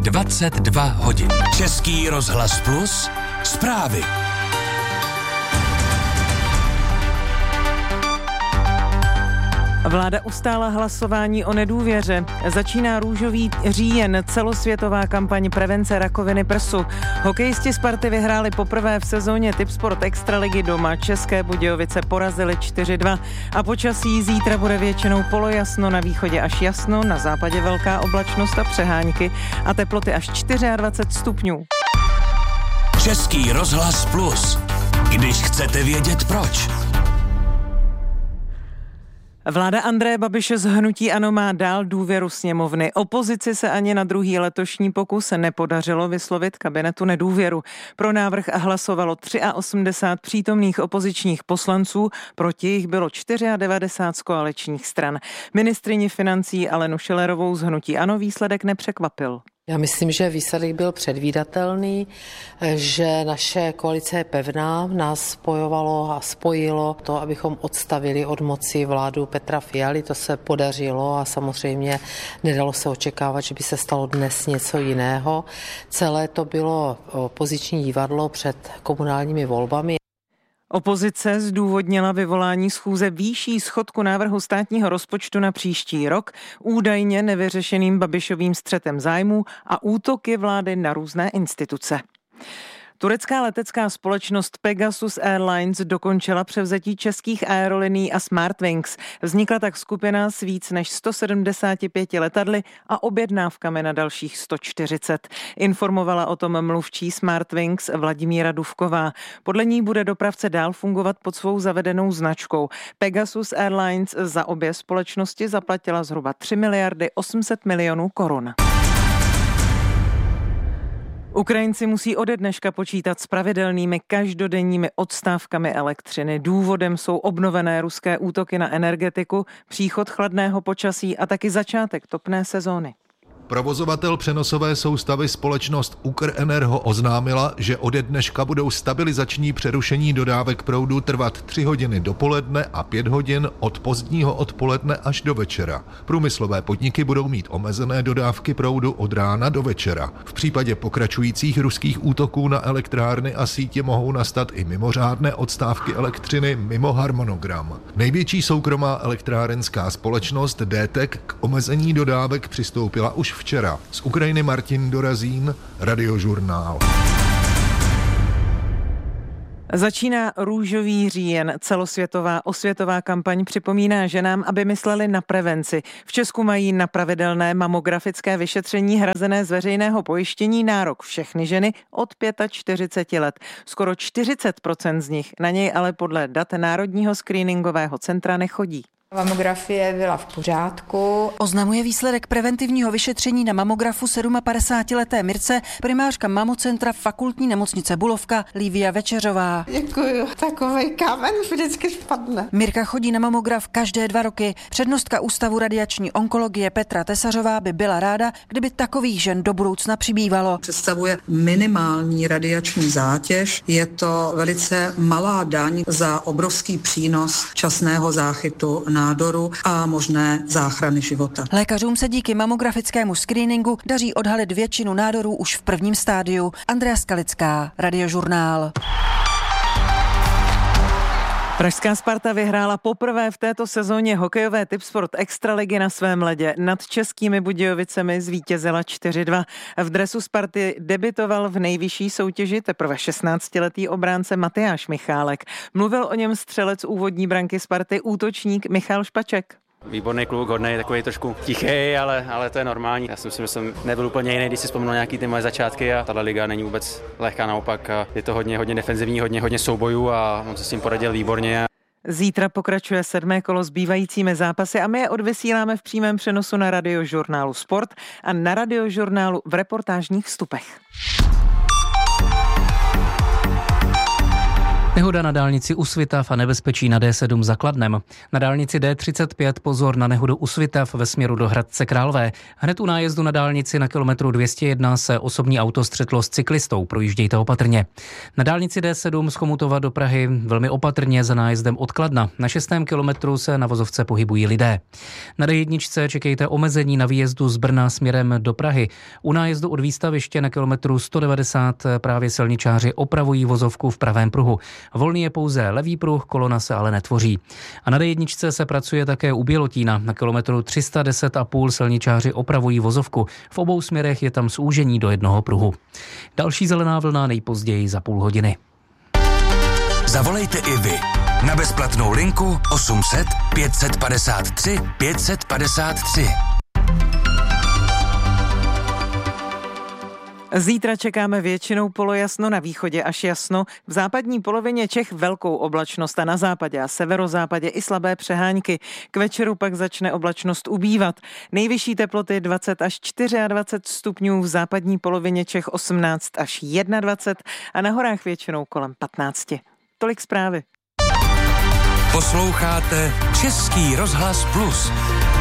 22 hodin. Český rozhlas Plus, zprávy. Vláda ustála hlasování o nedůvěře. Začíná růžový říjen, celosvětová kampaň prevence rakoviny prsu. Hokejisti Sparty vyhráli poprvé v sezóně Tipsport Extraligy doma. České Budějovice porazili 4-2. A počasí zítra bude většinou polojasno, na východě až jasno, na západě velká oblačnost a přehánky a teploty až 24 stupňů. Český rozhlas Plus. Když chcete vědět proč. Vláda Andreje Babiše z hnutí ANO má dál důvěru sněmovny. Opozici se ani na druhý letošní pokus nepodařilo vyslovit kabinetu nedůvěru. Pro návrh hlasovalo 83 přítomných opozičních poslanců, proti jich bylo 94 z koaličních stran. Ministryni financí Alenu Schillerovou z hnutí ANO výsledek nepřekvapil. Já myslím, že výsledek byl předvídatelný, že naše koalice je pevná, nás spojovalo a spojilo to, abychom odstavili od moci vládu Petra Fialy. To se podařilo a samozřejmě nedalo se očekávat, že by se stalo dnes něco jiného. Celé to bylo opoziční divadlo před komunálními volbami. Opozice zdůvodnila vyvolání schůze výší schodku návrhu státního rozpočtu na příští rok, údajně nevyřešeným Babišovým střetem zájmů a útoky vlády na různé instituce. Turecká letecká společnost Pegasus Airlines dokončila převzetí českých aerolinií a Smartwings. Vznikla tak skupina s víc než 175 letadly a objednávkami na dalších 140. Informovala o tom mluvčí Smartwings Vladimíra Dufková. Podle ní bude dopravce dál fungovat pod svou zavedenou značkou. Pegasus Airlines za obě společnosti zaplatila zhruba 3 miliardy 800 milionů korun. Ukrajinci musí ode dneška počítat s pravidelnými každodenními odstávkami elektřiny. Důvodem jsou obnovené ruské útoky na energetiku, příchod chladného počasí a taky začátek topné sezóny. Provozovatel přenosové soustavy společnost Ukrenergo oznámila, že ode dneška budou stabilizační přerušení dodávek proudu trvat 3 hodiny dopoledne a 5 hodin od pozdního odpoledne až do večera. Průmyslové podniky budou mít omezené dodávky proudu od rána do večera. V případě pokračujících ruských útoků na elektrárny a sítě mohou nastat i mimořádné odstávky elektřiny mimo harmonogram. Největší soukromá elektrárenská společnost DTEK k omezení dodávek přistoupila už včera. Z Ukrajiny Martin Dorazín, Radiožurnál. Začíná růžový říjen. Celosvětová osvětová kampaň připomíná ženám, aby mysleli na prevenci. V Česku mají na pravidelné mamografické vyšetření hrazené z veřejného pojištění nárok všechny ženy od 45 let. Skoro 40% z nich na něj ale podle dat Národního screeningového centra nechodí. Mamografie byla v pořádku. Oznamuje výsledek preventivního vyšetření na mamografu 57leté Mirce primářka mamocentra Fakultní nemocnice Bulovka Lívia Večeřová. Děkuju, takovej kámen vždycky spadne. Mirka chodí na mamograf každé 2 roky. Přednostka Ústavu radiační onkologie Petra Tesařová by byla ráda, kdyby takových žen do budoucna přibývalo. Představuje minimální radiační zátěž. Je to velice malá daň za obrovský přínos včasného záchytu nádoru a možné záchrany života. Lékařům se díky mamografickému screeningu daří odhalit většinu nádorů už v prvním stádiu. Andrea Skalická, Radiožurnál. Pražská Sparta vyhrála poprvé v této sezóně hokejové Tipsport Extraligy na svém ledě. Nad Českými Budějovicemi zvítězila 4-2. V dresu Sparty debitoval v nejvyšší soutěži teprve 16letý obránce Matyáš Michálek. Mluvil o něm střelec úvodní branky Sparty, útočník Michal Špaček. Výborný kluk, hodnej, takový trošku tichý, ale to je normální. Já si myslím, že jsem nebyl úplně jiný, když si vzpomínal nějaký ty moje začátky a tato liga není vůbec lehká, naopak je to hodně defenzivní, hodně soubojů a on se s tím poradil výborně. Zítra pokračuje 7. kolo zbývajícími zápasy a my je odvysíláme v přímém přenosu na Radiožurnálu Sport a na Radiožurnálu v reportážních vstupech. Nehoda na dálnici u Svitav a nebezpečí na D7 za Kladnem. Na dálnici D35 pozor na nehodu u Svitav ve směru do Hradce Králové. Hned u nájezdu na dálnici na kilometru 201 se osobní auto střetlo s cyklistou, projíždějte opatrně. Na dálnici D7 z Chomutova do Prahy velmi opatrně za nájezdem od Kladna. Na 6. kilometru se na vozovce pohybují lidé. Na D1 čekejte omezení na výjezdu z Brna směrem do Prahy. U nájezdu od výstaviště na kilometru 190 právě silničáři opravují vozovku v pravém pruhu. Volný je pouze levý pruh, kolona se ale netvoří. A na D1 se pracuje také u Bělotína. Na kilometru 310,5 silničáři opravují vozovku. V obou směrech je tam zúžení do jednoho pruhu. Další zelená vlna nejpozději za půl hodiny. Zavolejte i vy na bezplatnou linku 800 553 553. Zítra čekáme většinou polojasno, na východě až jasno, v západní polovině Čech velkou oblačnost a na západě a severozápadě i slabé přehánky. K večeru pak začne oblačnost ubývat. Nejvyšší teploty 20 až 24 stupňů, v západní polovině Čech 18 až 21 a na horách většinou kolem 15. Tolik zprávy. Posloucháte Český rozhlas Plus.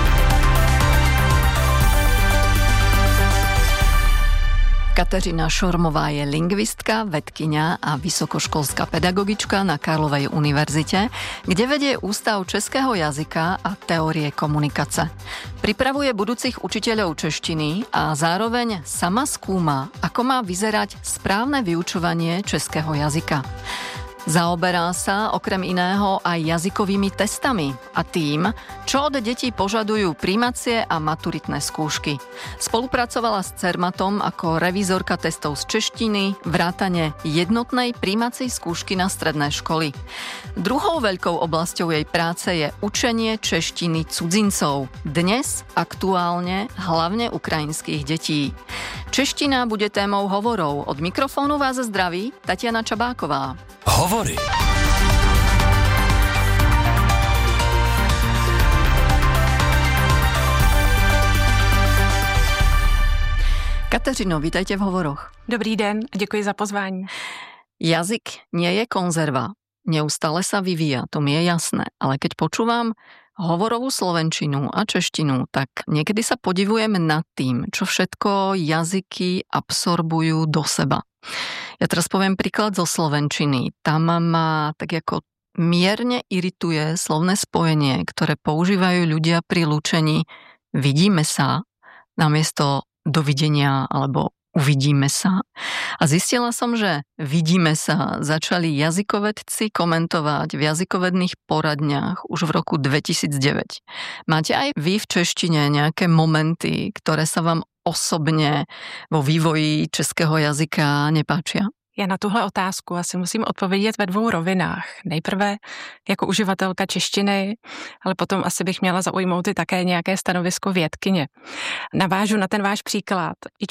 Kateřina Šormová je lingvistka, vedkyňa a vysokoškolská pedagogička na Karlovej univerzite, kde vedie Ústav českého jazyka a teórie komunikace. Pripravuje budúcich učiteľov češtiny a zároveň sama skúma, ako má vyzerať správne vyučovanie českého jazyka. Zaoberá sa okrem iného aj jazykovými testami a tým, čo od detí požadujú prijímacie a maturitné skúšky. Spolupracovala s Cermatom ako revizorka testov z češtiny, vrátane jednotnej prijímacej skúšky na stredné školy. Druhou veľkou oblasťou jej práce je učenie češtiny cudzincov. Dnes aktuálne hlavne ukrajinských detí. Čeština bude témou hovorov. Od mikrofónu vás zdraví Tatiana Čabáková. Hovory. Kateřino, vítajte v hovoroch. Dobrý den, děkuji za pozvání. Jazyk nie je konzerva. Neustále sa vyvíja, to mi je jasné. Ale keď počúvam hovorovú slovenčinu a češtinu, tak niekedy sa podivujem nad tým, čo všetko jazyky absorbujú do seba. Ja teraz poviem príklad zo slovenčiny. Tam ma tak ako mierne irituje slovné spojenie, ktoré používajú ľudia pri lúčení vidíme sa namiesto dovidenia alebo uvidíme sa. A zistila som, že vidíme sa začali jazykovedci komentovať v jazykovedných poradniach už v roku 2009. Máte aj vy v češtine nejaké momenty, ktoré sa vám osobně vo vývoji českého jazyka nepáčia? Já na tuhle otázku asi musím odpovědět ve dvou rovinách. Nejprve jako uživatelka češtiny, ale potom asi bych měla zaujmout i také nějaké stanovisko vědkyně. Navážu na ten váš příklad. I